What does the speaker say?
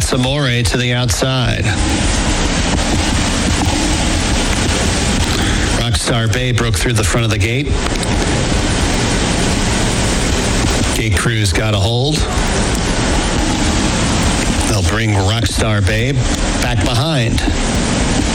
Samore to the outside. Rockstar Bay broke through the front of the gate. Gate crews got a hold. They'll bring Rockstar Babe back behind.